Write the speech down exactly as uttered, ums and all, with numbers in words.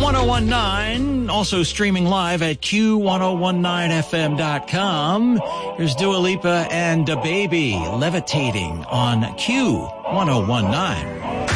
ten nineteen, also streaming live at Q ten nineteen F M dot com. Here's Dua Lipa and DaBaby levitating on Q ten nineteen.